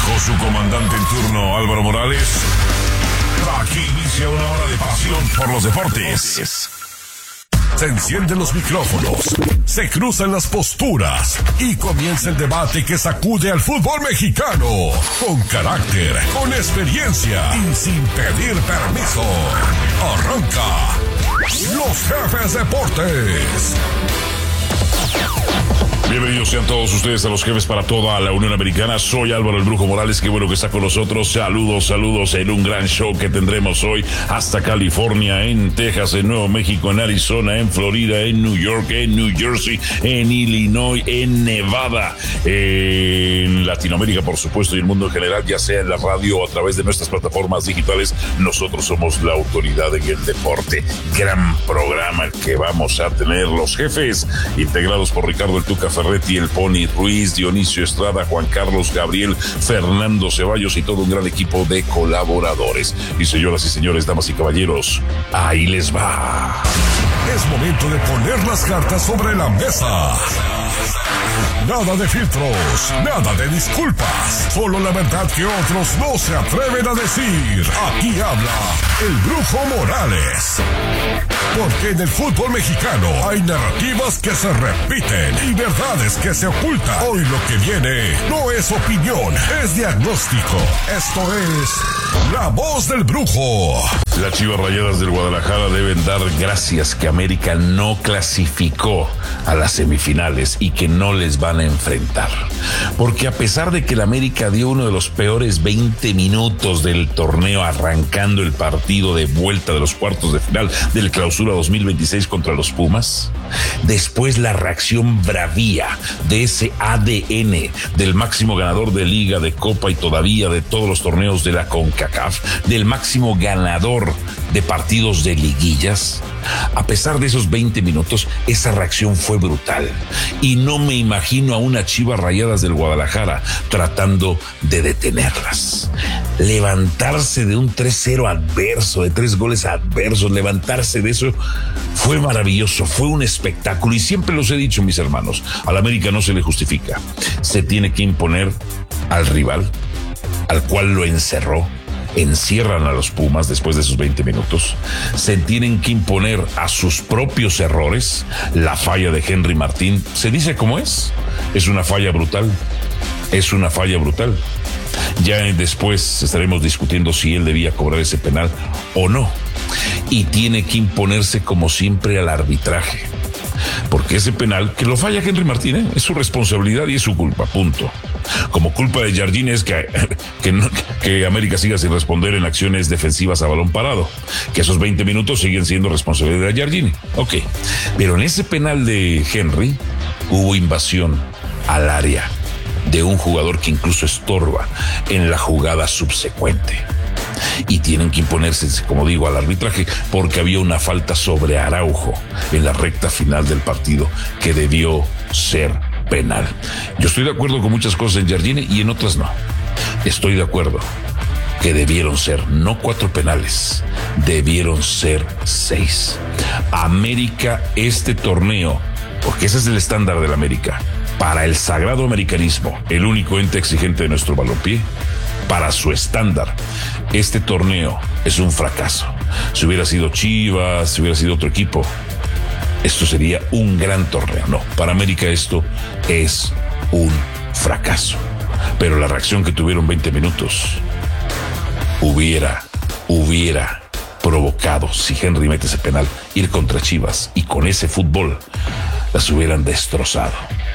dijo su comandante en turno, Álvaro Morales. Aquí inicia una hora de pasión por los deportes. Se encienden los micrófonos, se cruzan las posturas y comienza el debate que sacude al fútbol mexicano. Con carácter, con experiencia y sin pedir permiso. Arranca Los Jefes Deportes. Bienvenidos sean todos ustedes a Los Jefes para toda la Unión Americana. Soy Álvaro el Brujo Morales, qué bueno que está con nosotros. Saludos en un gran show que tendremos hoy hasta California, en Texas, en Nuevo México, en Arizona, en Florida, en New York, en New Jersey, en Illinois, en Nevada, en Latinoamérica, por supuesto, y el mundo en general, ya sea en la radio o a través de nuestras plataformas digitales. Nosotros somos la autoridad en el deporte. Gran programa el que vamos a tener. Los Jefes, integrados por Ricardo el Tuca Ferretti, el Pony Ruiz, Dionisio Estrada, Juan Carlos Gabriel, Fernando Ceballos y todo un gran equipo de colaboradores. Y señoras y señores, damas y caballeros, ahí les va. Es momento de poner las cartas sobre la mesa. Nada de filtros, nada de disculpas, solo la verdad que otros no se atreven a decir. Aquí habla el Brujo Morales. Porque en el fútbol mexicano hay narrativas que se repiten y verdades que se ocultan. Hoy lo que viene no es opinión, es diagnóstico. Esto es La Voz del Brujo. Las Chivas Rayadas del Guadalajara deben dar gracias que América no clasificó a las semifinales y que no les van a enfrentar. Porque a pesar de que el América dio uno de los peores 20 minutos del torneo arrancando el partido de vuelta de los cuartos de final del Clausura 2026 contra los Pumas, después la reacción bravía de ese ADN del máximo ganador de Liga, de Copa y todavía de todos los torneos de la CONCACAF, del máximo ganador de partidos de liguillas, a pesar de esos 20 minutos, esa reacción fue brutal. Y no me imagino a una Chivas Rayadas del Guadalajara tratando de detenerlas. Levantarse de un 3-0 adverso, de 3 goles adversos, levantarse de eso fue maravilloso, fue un espectáculo. Y siempre los he dicho, mis hermanos, al América no se le justifica. Se tiene que imponer al rival, al cual lo encerró. Encierran a los Pumas después de esos 20 minutos. Se tienen que imponer a sus propios errores. La falla de Henry Martín, se dice como es una falla brutal. Es una falla brutal. Ya después estaremos discutiendo si él debía cobrar ese penal o no. Y tiene que imponerse como siempre al arbitraje. Porque ese penal, que lo falla Henry Martín, es su responsabilidad y es su culpa, punto. Como culpa de Jardine es que América siga sin responder en acciones defensivas a balón parado. Que esos 20 minutos siguen siendo responsabilidad de Jardine. Ok, pero en ese penal de Henry hubo invasión al área de un jugador que incluso estorba en la jugada subsecuente. Y tienen que imponerse, como digo, al arbitraje, porque había una falta sobre Araujo en la recta final del partido que debió ser penal. Yo estoy de acuerdo con muchas cosas en Jardine y en otras no. Estoy de acuerdo que debieron ser no 4 penales, debieron ser 6. América, este torneo, porque ese es el estándar del América, para el sagrado americanismo, el único ente exigente de nuestro balompié, para su estándar, este torneo es un fracaso. Si hubiera sido Chivas, si hubiera sido otro equipo, esto sería un gran torneo. No, para América esto es un fracaso. Pero la reacción que tuvieron 20 minutos hubiera provocado, si Henry mete ese penal, ir contra Chivas, y con ese fútbol las hubieran destrozado.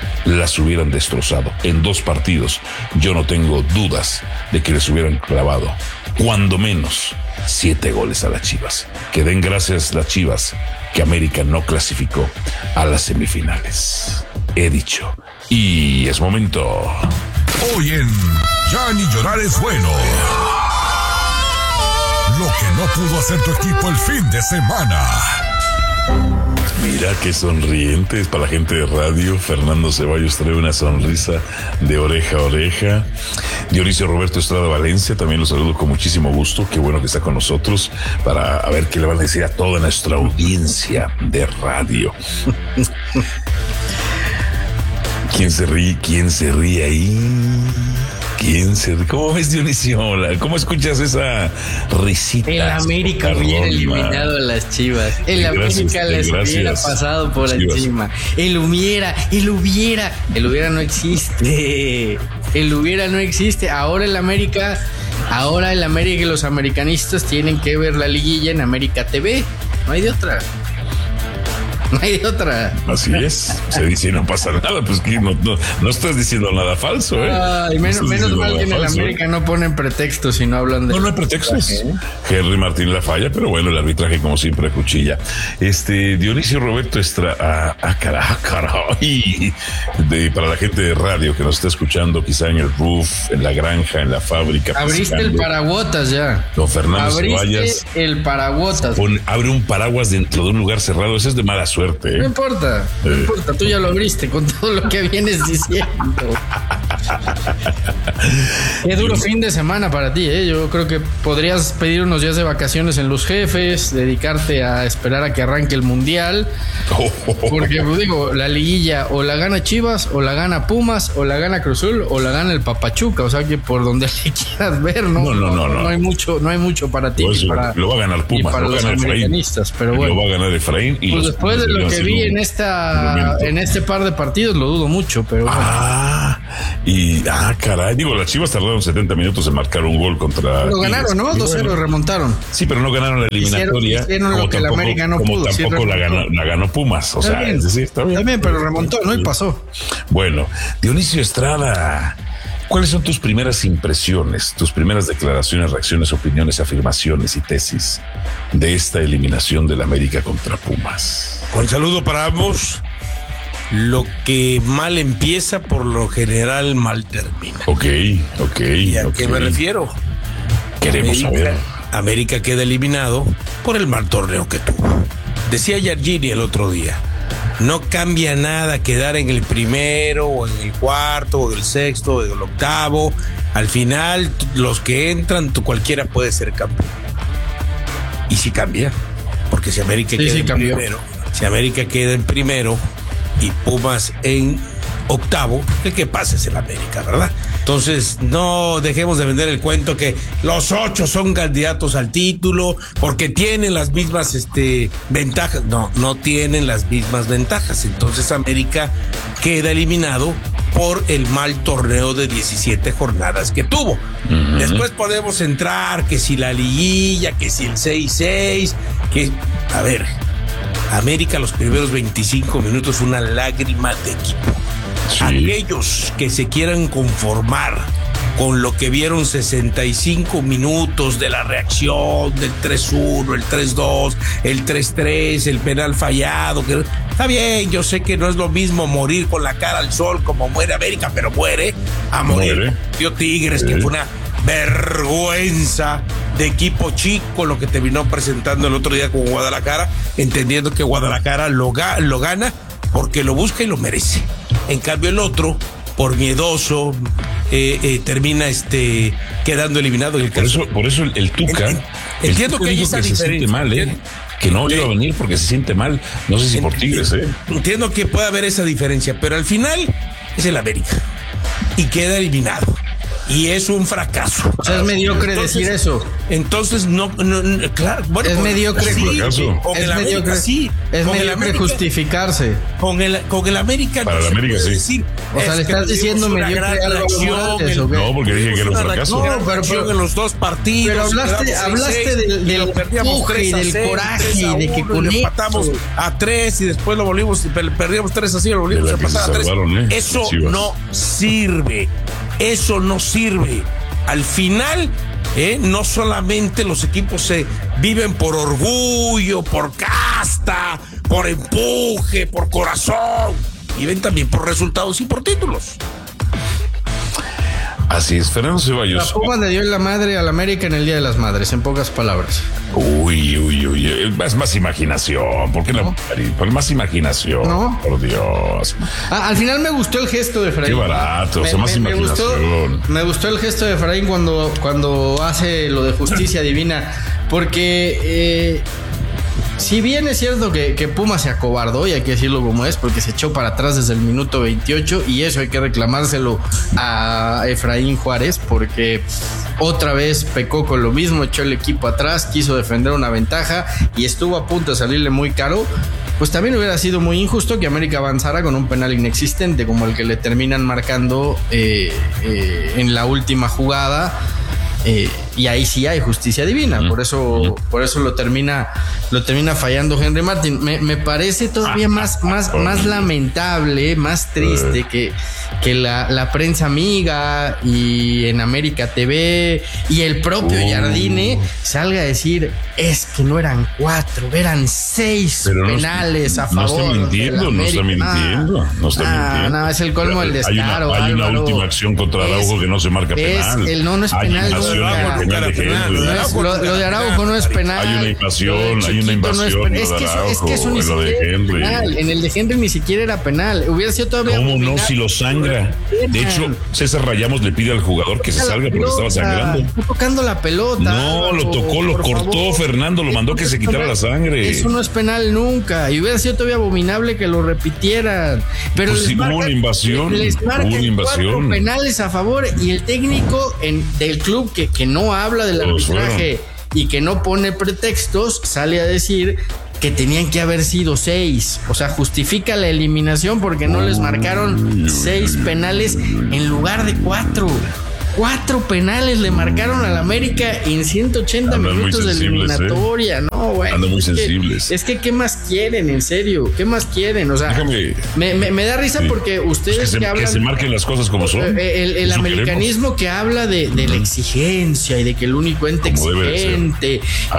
En 2 partidos. Yo no tengo dudas de que les hubieran clavado cuando menos 7 goles a las Chivas. Que den gracias las Chivas que América no clasificó a las semifinales. He dicho. Y es momento. Hoy en Ya Ni Llorar es Bueno. Lo que no pudo hacer tu equipo el fin de semana. Mira qué sonrientes para la gente de radio. Fernando Ceballos trae una sonrisa de oreja a oreja. Dionisio Roberto Estrada Valencia, también lo saludo con muchísimo gusto. Qué bueno que está con nosotros para a ver qué le van a decir a toda nuestra audiencia de radio. ¿Quién se ríe ahí? ¿Quién se ríe? ¿Cómo ves, Dionisio? ¿Cómo escuchas esa risita? El América hubiera eliminado a las Chivas. El América les hubiera pasado por encima. El hubiera no existe. El hubiera no existe. Ahora el América y los americanistas tienen que ver la liguilla en América TV. No hay de otra. Así es. Se dice y no pasa nada. Pues que no estás diciendo nada falso, ¿eh? Ay, menos mal que en el América no ponen pretextos y no hablan de... No hay pretextos. Henry Martín la falla, pero bueno, el arbitraje como siempre cuchilla. Dionisio Roberto caray. Para la gente de radio que nos está escuchando, quizá en el roof, en la granja, en la fábrica. Abriste el paraguotas ya. Don Fernando Ceballos. El paraguotas. Abre un paraguas dentro de un lugar cerrado. Eso es de mala suerte. No importa, tú ya lo abriste con todo lo que vienes diciendo. Qué duro fin de semana para ti, ¿eh? Yo creo que podrías pedir unos días de vacaciones en Los Jefes, dedicarte a esperar a que arranque el Mundial, porque digo, la liguilla o la gana Chivas, o la gana Pumas, o la gana Cruz Azul, o la gana el Papachuca, o sea que por donde le quieras ver, no hay mucho para ti. Pues lo va a ganar Pumas, para los americanistas, pero bueno. Lo va a ganar Efraín y pues después de lo que vi en este par de partidos lo dudo mucho, pero bueno. Caray, digo, las Chivas tardaron 70 minutos en marcar un gol contra... Pero ganaron, ¿no? 2-0 remontaron. Sí, pero no ganaron la eliminatoria. Hicieron lo que el América no pudo. Como tampoco la ganó Pumas. O sea, bien. Es decir, está bien. También, pero remontó, ¿no? Y pasó. Bueno, Dionisio Estrada, ¿cuáles son tus primeras impresiones, tus primeras declaraciones, reacciones, opiniones, afirmaciones y tesis de esta eliminación del América contra Pumas? Con saludo para ambos. Lo que mal empieza, por lo general mal termina. Ok. ¿Y a qué me refiero? Queremos saber. América queda eliminado por el mal torneo que tuvo. Decía Yargini el otro día, no cambia nada quedar en el primero, o en el cuarto, o en el sexto, o en el octavo. Al final, los que entran, cualquiera puede ser campeón. Y sí cambia, porque si América queda en primero, si América queda en primero y Pumas en octavo, el que pasa es el América, ¿verdad? Entonces, no dejemos de vender el cuento que los 8 son candidatos al título porque tienen las mismas ventajas. No tienen las mismas ventajas. Entonces, América queda eliminado por el mal torneo de 17 jornadas que tuvo. Uh-huh. Después podemos entrar que si la liguilla, que si el 6-6, a ver, América los primeros 25 minutos una lágrima de equipo. Sí. Aquellos que se quieran conformar con lo que vieron 65 minutos de la reacción del 3-1, el 3-2, el 3-3, el penal fallado, que está bien, yo sé que no es lo mismo morir con la cara al sol como muere América, pero muere a morir. Dio Tigres, sí, que fue una vergüenza de equipo chico lo que terminó presentando el otro día con Guadalajara, entendiendo que Guadalajara lo gana porque lo busca y lo merece. En cambio el otro, por miedoso, termina quedando eliminado. Por eso el Tuca. Entiendo que hay esa diferencia. Se siente mal, que no iba a venir porque se siente mal. No sé si por Tigres, Entiendo que puede haber esa diferencia, pero al final es el América y queda eliminado. Y es un fracaso. O sea, es mediocre decir eso. Entonces, claro. Bueno, es mediocre. Sí, es mediocre, sí. Es mediocre justificarse. Con el América. Para el América, sí. Decir, o sea, le estás diciendo mediocre algo. No, porque dije que era un fracaso. No, pero en los dos partidos. Pero hablaste del empuje y del coraje, de que con empatamos a 3 y después lo volvimos, perdíamos 3-0, lo volvimos a empatar a 3. Eso no sirve. Eso no sirve. Al final, no solamente los equipos se viven por orgullo, por casta, por empuje, por corazón, viven también por resultados y por títulos. Así es, Fernando Ceballos. La Pumas le dio la madre al América en el Día de las Madres, en pocas palabras. Uy. Es más imaginación. ¿Por qué no? Por más imaginación. ¿No? Por Dios. Al final me gustó el gesto de Efraín. Qué barato, más imaginación. Me gustó el gesto de Efraín cuando hace lo de justicia divina. Porque si bien es cierto que Pumas se acobardó, y hay que decirlo como es, porque se echó para atrás desde el minuto 28, y eso hay que reclamárselo a Efraín Juárez, porque otra vez pecó con lo mismo, echó el equipo atrás, quiso defender una ventaja y estuvo a punto de salirle muy caro. Pues también hubiera sido muy injusto que América avanzara con un penal inexistente como el que le terminan marcando en la última jugada. Y ahí sí hay justicia divina, por eso lo termina fallando Henry Martin. Me parece todavía más lamentable, más triste que la prensa amiga y en América TV y el propio Jardine salga a decir es que no eran 4, eran 6 penales a favor. No está mintiendo. No, es el colmo del descaro. Hay una última acción contra Araujo que no se marca penal. No es penal. Lo de Araujo no es penal. Hay una invasión. Es que eso ni siquiera es penal. En el de Henry ni siquiera era penal. Hubiera sido todavía. ¿Cómo no? Si lo sangra. De hecho, César Rayamos le pide al jugador que se salga porque estaba sangrando. Está tocando la pelota. No, lo tocó, lo cortó Fernando, lo mandó que se quitara la sangre. Eso no es penal nunca. Y hubiera sido todavía abominable que lo repitieran. Pero pues hubo una invasión. Les marcan 4 penales a favor y el técnico del club que no habla del arbitraje y que no pone pretextos, sale a decir que tenían que haber sido 6. O sea, justifica la eliminación porque no les marcaron 6 penales en lugar de 4. 4 penales le marcaron al América en 180 minutos de eliminatoria. No, güey. Andan muy sensibles. Es que, ¿qué más quieren? En serio, ¿qué más quieren? O sea, me da risa porque ustedes que hablan. Que se marquen las cosas como son. El americanismo que habla de la exigencia y de que el único ente exigente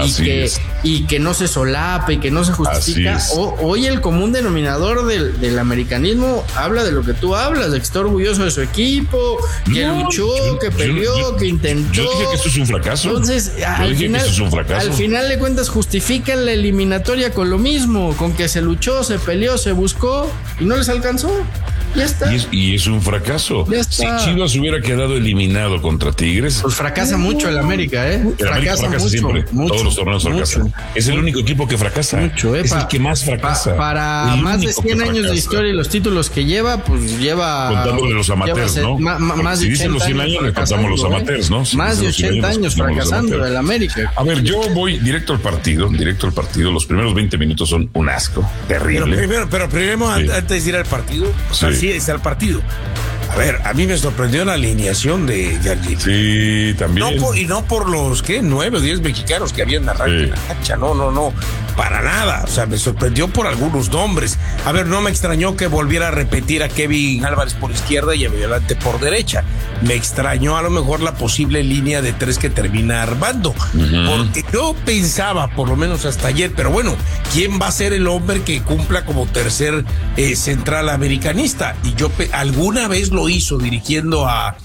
y que no se solape y que no se justifica. Hoy el común denominador del americanismo habla de lo que tú hablas, de que está orgulloso de su equipo, que luchó, que peleó, que intentó. Yo dije que esto es un fracaso. Entonces, al final de cuentas, justifican la eliminatoria con lo mismo, con que se luchó, se peleó, se buscó y no les alcanzó. Ya está. Y es un fracaso. Si Chivas hubiera quedado eliminado contra Tigres. Pues fracasa mucho el América, Fracasa mucho, siempre. Todos los torneos fracasan. Es el único equipo que fracasa. Es el que más fracasa. Para más de 100 años de historia y los títulos que lleva, pues lleva. Contándole los amateurs, ¿no? Más de 80 dicen los 100 años, le contamos los amateurs, ¿no? Más de 80 años fracasando el América. A ver, yo voy directo al partido. Los primeros 20 minutos son un asco. Terrible. Pero primero, antes de ir al partido, sí está el partido. A ver, a mí me sorprendió la alineación de Jardine. Sí, también. No por los 9 o 10 mexicanos que habían arranque en la cancha. No, para nada. O sea, me sorprendió por algunos nombres. A ver, no me extrañó que volviera a repetir a Kevin Álvarez por izquierda y a Violante por derecha. Me extrañó a lo mejor la posible línea de 3 que termina armando. Porque yo pensaba, por lo menos hasta ayer, pero bueno, ¿quién va a ser el hombre que cumpla como tercer central americanista? Y yo alguna vez lo hizo dirigiendo a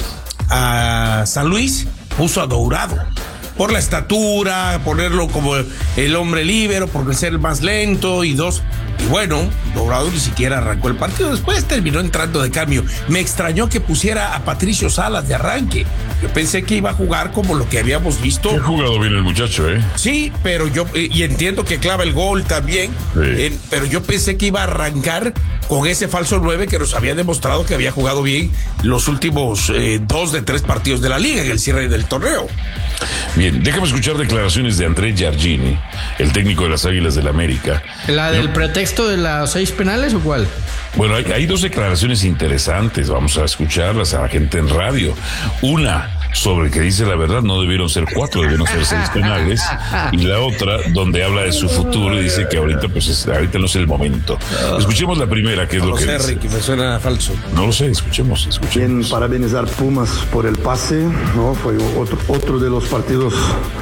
San Luis, puso a Dourado por la estatura, ponerlo como el hombre líbero, por ser el más lento y bueno, Dourado ni siquiera arrancó el partido, después terminó entrando de cambio. Me extrañó que pusiera a Patricio Salas de arranque. Yo pensé que iba a jugar como lo que habíamos visto. Ha jugado bien el muchacho, Sí, pero y entiendo que clava el gol también, pero yo pensé que iba a arrancar con ese falso 9 que nos había demostrado que había jugado bien los últimos 2 de 3 partidos de la liga en el cierre del torneo. Bien, déjame escuchar declaraciones de André Jardine, el técnico de las Águilas del América. ¿La del pretexto de las 6 penales o cuál? Bueno, hay 2 declaraciones interesantes, vamos a escucharlas a la gente en radio. Una sobre que dice la verdad, no debieron ser 4, debieron ser 6 penales, y la otra donde habla de su futuro y dice que ahorita no es el momento. Escuchemos la primera, que es lo que dice. Ricky, me suena falso. No lo sé, escuchemos. Bien, parabenizar Pumas por el pase, ¿no? Fue otro de los partidos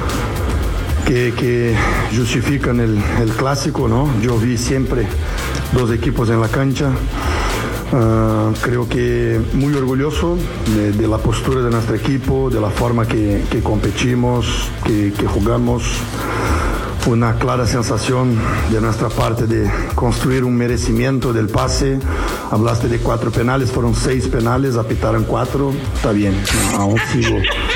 que justifican el clásico, ¿no? Yo vi siempre 2 equipos en la cancha. Creo que muy orgulloso de la postura de nuestro equipo, de la forma que competimos, que jugamos. Una clara sensación de nuestra parte de construir un merecimiento del pase. Hablaste de 4 penales, fueron 6 penales, apitaron 4, está bien, aún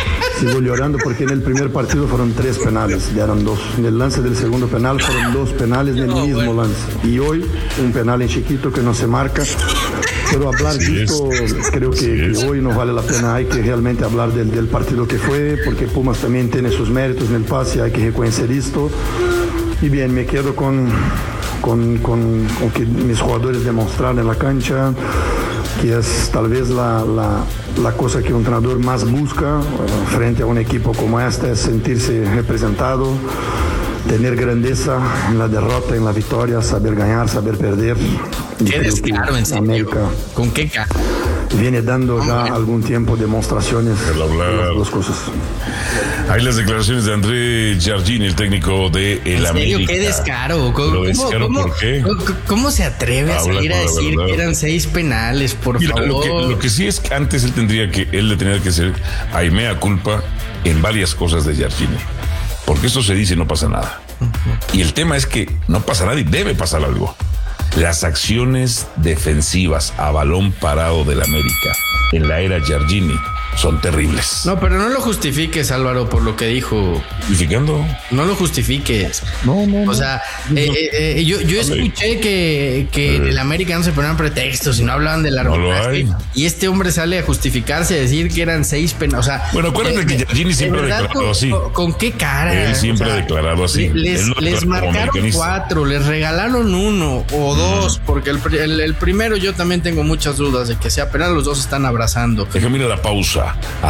sigo llorando porque en el primer partido fueron 3 penales, ya eran 2. En el lance del segundo penal fueron 2 penales del mismo lance. Y hoy un penal en Chiquito que no se marca. Pero hablar de esto, creo que hoy no vale la pena. Hay que realmente hablar del partido que fue, porque Pumas también tiene sus méritos en el pase, hay que reconocer esto. Y bien, me quedo con que mis jugadores demostraron en la cancha, que es tal vez la cosa que un entrenador más busca frente a un equipo como este, es sentirse representado, tener grandeza en la derrota, en la victoria, saber ganar, saber perder. Qué descaro, en serio. América ¿Con qué cara? viene dando ya algún tiempo demostraciones de las dos cosas. Hay las declaraciones de André Giardini, el técnico de el América. Qué descaro. ¿Por qué? ¿Cómo se atreve a salir a decir que eran 6 penales, por favor? Lo que sí es que antes él le tenía que hacer a mea culpa en varias cosas de Giardini. Porque esto se dice y no pasa nada. Y el tema es que no pasa nada y debe pasar algo. Las acciones defensivas a balón parado del América en la era Giardini son terribles. No, pero no lo justifiques, Álvaro, por lo que dijo. ¿Justificando? No lo justifiques. No. O sea, yo escuché que en el América no se ponían pretextos y no hablaban del arbitraje. Y este hombre sale a justificarse, a decir que eran 6 penales. O sea, bueno, acuérdate que Giardini siempre ha declarado así. ¿Con qué cara? Él siempre ha declarado así. Les marcaron 4, les regalaron 1 o 2, porque el primero yo también tengo muchas dudas de que sea penal. Los dos están abrazando. Déjame ir a la pausa.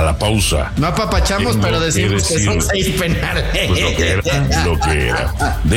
No apapachamos, pero decimos que son 6 penales. Pues lo que era.